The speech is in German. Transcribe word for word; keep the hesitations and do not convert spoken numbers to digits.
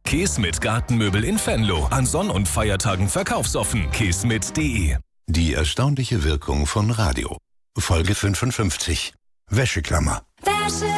Keesmit Gartenmöbel in Venlo. An Sonn- und Feiertagen verkaufsoffen. keesmit punkt de. Die erstaunliche Wirkung von Radio. Folge fünfundfünfzig. Wäscheklammer. Wäsche